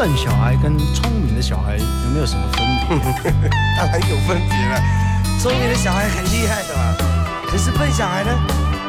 笨小孩跟聪明的小孩有没有什么分别？ 当然有分别了。聪明的小孩很厉害的嘛，可是笨小孩呢，